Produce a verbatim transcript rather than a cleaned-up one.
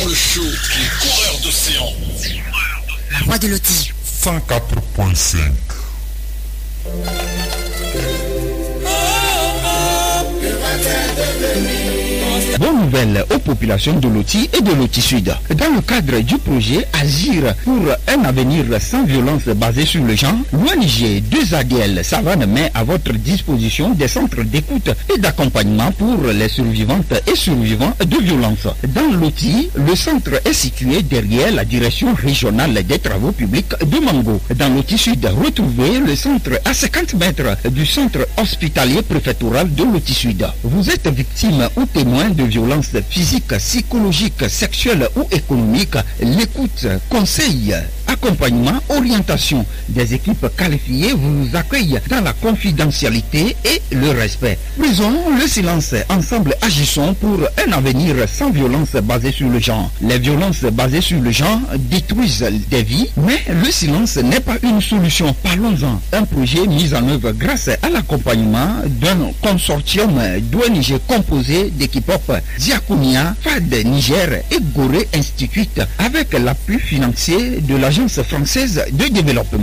le show Les coureurs d'océan. La voix de Loti. cent quatre point cinq. Bonne nouvelle aux populations de Loti et de Loti Sud. Dans le cadre du projet Agir pour un avenir sans violence basé sur le genre, l'O N G deux A D L Savane met à votre disposition des centres d'écoute et d'accompagnement pour les survivantes et survivants de violences. Dans Loti, le centre est situé derrière la direction régionale des travaux publics de Mango. Dans Loti Sud, retrouvez le centre à cinquante mètres du centre hospitalier préfectoral de Loti Sud. Vous êtes victime ou témoin de violences physiques, psychologiques, sexuelles ou économiques. L'écoute, conseil, accompagnement, orientation des équipes qualifiées vous accueillent dans la confidentialité et le respect. Brisons le silence. Ensemble, agissons pour un avenir sans violence basée sur le genre. Les violences basées sur le genre détruisent des vies, mais le silence n'est pas une solution. Parlons-en. Un projet mis en œuvre grâce à l'accompagnement d'un consortium d'O N G composé d'équipes Diakonia, F A D Niger et Gorée Institute avec l'appui financier de l'Agence française de développement.